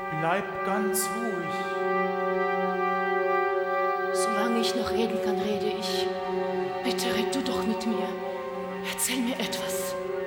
Bleib ganz ruhig. Solange ich noch rede ich. Bitte red du doch mit mir. Erzähl mir etwas.